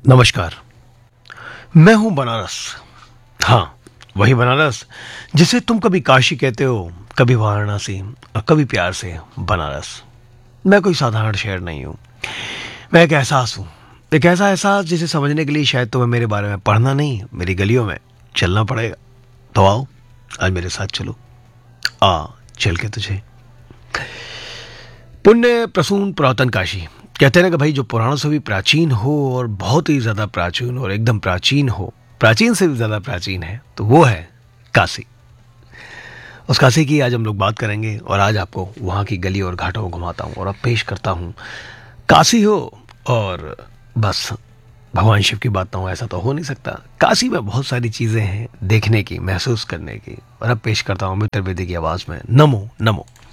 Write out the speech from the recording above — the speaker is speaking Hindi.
नमस्कार। मैं हूं बनारस। हाँ, वही बनारस जिसे तुम कभी काशी कहते हो, कभी वाराणसी और कभी प्यार से बनारस। मैं कोई साधारण शहर नहीं हूं। मैं एक एहसास हूं। एक ऐसा एहसास जिसे समझने के लिए शायद तुम्हें मेरे बारे में पढ़ना नहीं, मेरी गलियों में चलना पड़ेगा। तो आओ, आज मेरे साथ चलो। आ चल के तुझे पुण्य प्रसून पुरातन काशी कहते हैं ना कि भाई जो पुराणों से भी प्राचीन हो और बहुत ही ज्यादा प्राचीन और एकदम प्राचीन हो, प्राचीन से भी ज्यादा प्राचीन है, तो वो है काशी। उस काशी की आज हम लोग बात करेंगे और आज आपको वहां की गली और घाटों को घुमाता हूं और अब पेश करता हूं काशी हो और बस भगवान शिव की बात ना हो, ऐसा तो हो नहीं सकता। काशी में बहुत सारी चीजें हैं देखने की, महसूस करने की, और अब पेश करता हूं मित्र वेदी की आवाज में नमो नमो।